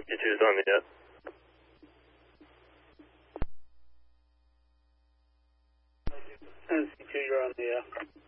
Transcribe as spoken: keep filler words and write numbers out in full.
C two's on the air. N C two, you're on the air.